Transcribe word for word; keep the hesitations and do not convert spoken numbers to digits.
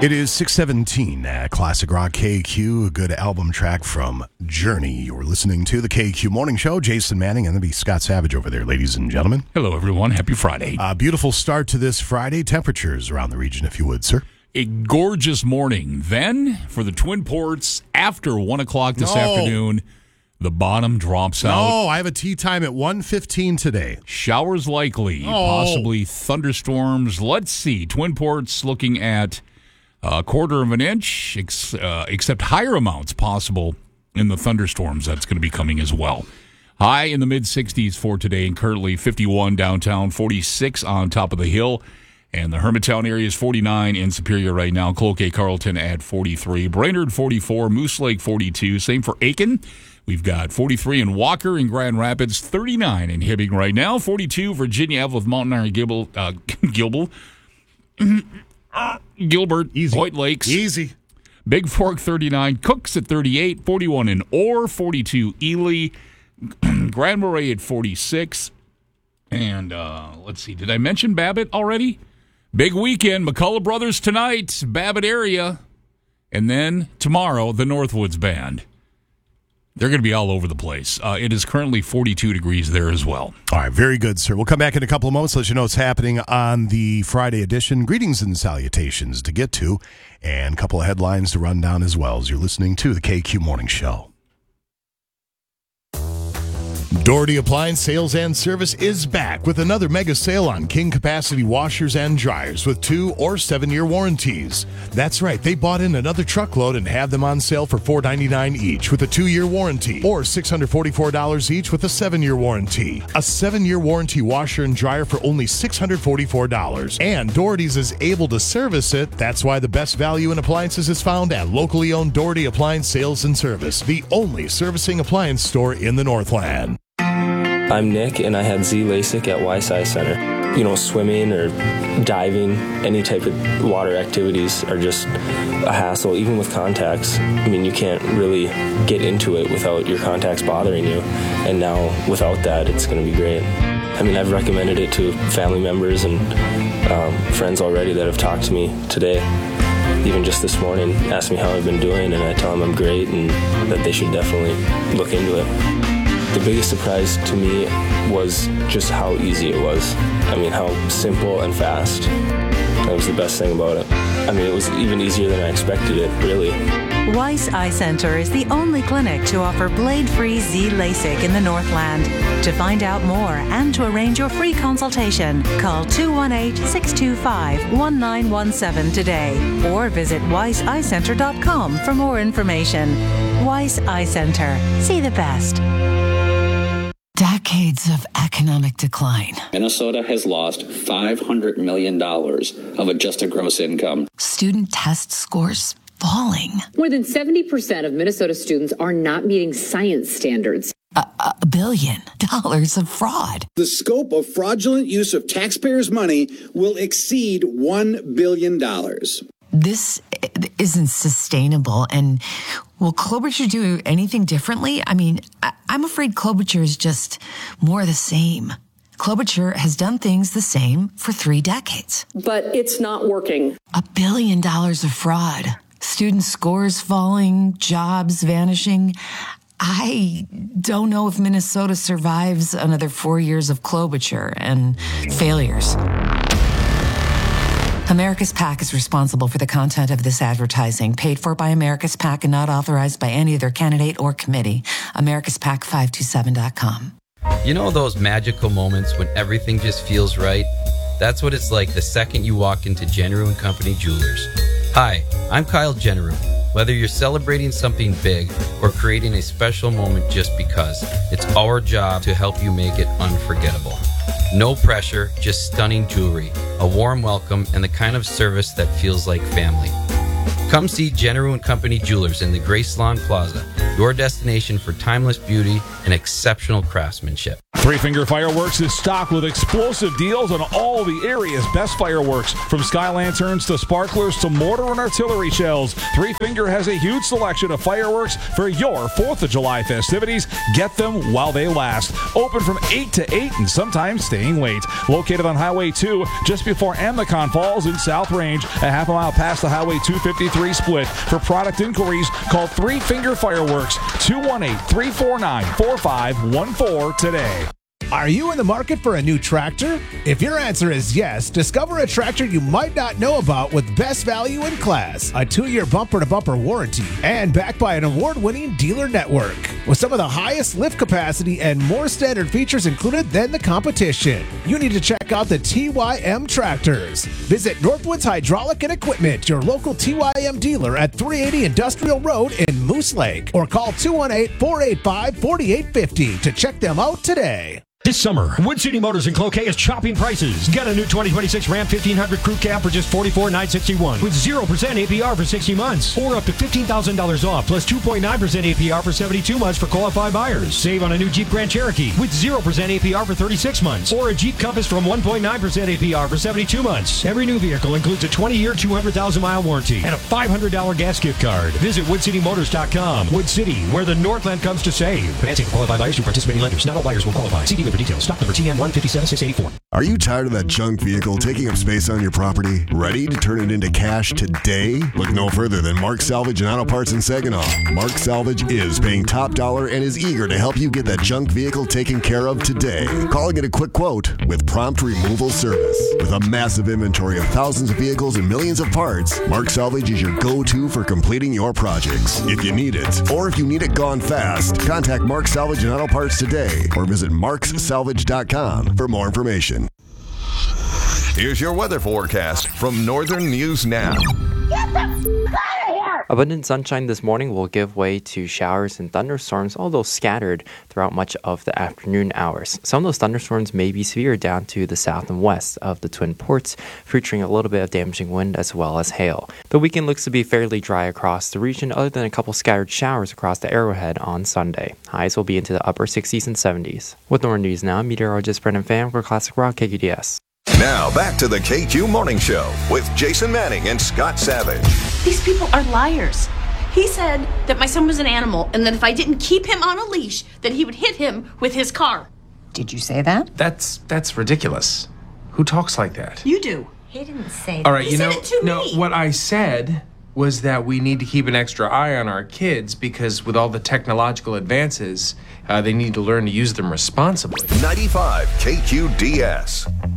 It is six seventeen at Classic Rock K Q, a good album track from Journey. You're listening to the K Q Morning Show. Jason Manning and the Scott Savage over there, ladies and gentlemen. Hello, everyone. Happy Friday. A beautiful start to this Friday. Temperatures around the region, if you would, sir. A gorgeous morning. Then, for the Twin Ports, after one o'clock this no. afternoon, the bottom drops out. No, I have a tea time at one fifteen today. Showers likely, oh. possibly thunderstorms. Let's see. Twin Ports looking at a quarter of an inch, ex- uh, except higher amounts possible in the thunderstorms that's going to be coming as well. High in the mid-sixties for today, and currently fifty-one downtown, forty-six on top of the hill. And the Hermantown area is forty-nine in Superior right now. Cloquet Carlton at forty-three. Brainerd forty-four. Moose Lake forty-two. Same for Aiken. We've got forty-three in Walker and Grand Rapids. thirty-nine in Hibbing right now. forty-two Virginia Evelyn, Mountain Iron, Gilbert. Uh, Gilbert. Gilbert. Easy. White Lakes. Easy. Big Fork thirty-nine. Cooks at thirty-eight. forty-one in Orr. forty-two Ely. Grand Marais at forty-six. And uh, let's see. Did I mention Babbitt already? Big weekend, McCullough Brothers tonight, Babbitt area. And then tomorrow, the Northwoods Band. They're going to be all over the place. Uh, it is currently forty-two degrees there as well. All right, very good, sir. We'll come back in a couple of moments, let you know what's happening on the Friday edition. Greetings and salutations to get to, and a couple of headlines to run down as well as you're listening to the K Q Morning Show. Doherty Appliance Sales and Service is back with another mega sale on King capacity washers and dryers with two or seven-year warranties. That's right, they bought in another truckload and have them on sale for four ninety-nine each with a two-year warranty, or six hundred forty-four dollars each with a seven-year warranty. A seven-year warranty washer and dryer for only six hundred forty-four dollars. And Doherty's is able to service it. That's why the best value in appliances is found at locally owned Doherty Appliance Sales and Service, the only servicing appliance store in the Northland. I'm Nick, and I had Z LASIK at Weiss Eye Center. You know, swimming or diving, any type of water activities are just a hassle, even with contacts. I mean, you can't really get into it without your contacts bothering you. And now, without that, it's going to be great. I mean, I've recommended it to family members and um, friends already that have talked to me today. Even just this morning, asked me how I've been doing, and I tell them I'm great and that they should definitely look into it. The biggest surprise to me was just how easy it was. I mean, how simple and fast. That was the best thing about it. I mean, it was even easier than I expected it, really. Weiss Eye Center is the only clinic to offer blade-free Z LASIK in the Northland. To find out more and to arrange your free consultation, call two one eight, six two five, one nine one seven today or visit weiss eye center dot com for more information. Weiss Eye Center. See the best. Decades of economic decline. Minnesota has lost five hundred million dollars of adjusted gross income. Student test scores falling. More than seventy percent of Minnesota students are not meeting science standards. A, a billion dollars of fraud. The scope of fraudulent use of taxpayers' money will exceed one billion dollars. This isn't sustainable. And will Klobuchar do anything differently? I mean, I, I'm afraid Klobuchar is just more of the same. Klobuchar has done things the same for three decades. But it's not working. A billion dollars of fraud. Student scores falling, jobs vanishing. I don't know if Minnesota survives another four years of Klobuchar and failures. America's PAC is responsible for the content of this advertising, paid for by America's PAC and not authorized by any other candidate or committee. America's PAC five two seven dot com. You know those magical moments when everything just feels right? That's what it's like the second you walk into Jenneru and Company Jewelers. Hi, I'm Kyle Jenneru. Whether you're celebrating something big or creating a special moment just because, it's our job to help you make it unforgettable. No pressure, just stunning jewelry, a warm welcome, and the kind of service that feels like family. Come see Jenneru and Company Jewelers in the Grace Lawn Plaza, your destination for timeless beauty and exceptional craftsmanship. Three Finger Fireworks is stocked with explosive deals on all the area's best fireworks. From sky lanterns to sparklers to mortar and artillery shells, Three Finger has a huge selection of fireworks for your fourth of July festivities. Get them while they last. Open from eight to eight and sometimes staying late. Located on Highway two, just before Amicon Falls in South Range, a half a mile past the Highway two fifty-three split. For product inquiries, call Three Finger Fireworks, two one eight, three four nine, four five one four today. Are you in the market for a new tractor? If your answer is yes, discover a tractor you might not know about with best value in class, a two-year bumper-to-bumper warranty, and backed by an award-winning dealer network. With some of the highest lift capacity and more standard features included than the competition. You need to check out the T Y M tractors. Visit Northwoods Hydraulic and Equipment, your local T Y M dealer at three eighty Industrial Road in Moose Lake, or call two one eight, four eight five, four eight five zero to check them out today. This summer, Wood City Motors in Cloquet is chopping prices. Get a new twenty twenty-six Ram fifteen hundred Crew Cab for just forty-four thousand nine hundred sixty-one dollars with zero percent A P R for sixty months, or up to fifteen thousand dollars off plus two point nine percent A P R for seventy-two months for qualified buyers. Save on a new Jeep Grand Cherokee with zero percent A P R for thirty-six months, or a Jeep Compass from one point nine percent A P R for seventy-two months. Every new vehicle includes a twenty-year, two hundred thousand mile warranty and a five hundred dollars gas gift card. Visit wood city motors dot com. Wood City, where the Northland comes to save. Financing for qualified buyers through participating lenders. Not all buyers will qualify. See dealer for details. Stock number T N one five seven six eight four. Are you tired of that junk vehicle taking up space on your property? Ready to turn it into cash today? Look no further than Mark Salvage and Auto Parts in Saginaw. Mark Salvage is paying top dollar and is eager to help you get that junk vehicle taken care of today. Calling it a quick quote with prompt removal service. With a massive inventory of thousands of vehicles and millions of parts, Mark Salvage is your go-to for completing your projects. If you need it, or if you need it gone fast, contact Mark Salvage and Auto Parts today, or visit marks salvage dot com for more information. Here's your weather forecast from Northern News Now. Abundant sunshine this morning will give way to showers and thunderstorms, although scattered throughout much of the afternoon hours. Some of those thunderstorms may be severe down to the south and west of the Twin Ports, featuring a little bit of damaging wind as well as hail. The weekend looks to be fairly dry across the region, other than a couple scattered showers across the Arrowhead on Sunday. Highs will be into the upper sixties and seventies. With Northern News Now, meteorologist Brendan Pham for Classic Rock K Q D S. Now back to the K Q Morning Show with Jason Manning and Scott Savage. These people are liars. He said that my son was an animal and that if I didn't keep him on a leash, that he would hit him with his car. Did you say that? That's that's ridiculous. Who talks like that? You do. He didn't say that. All right, He you said know, it to no, me. what I said was that we need to keep an extra eye on our kids because with all the technological advances, uh, they need to learn to use them responsibly. ninety-five K Q D S.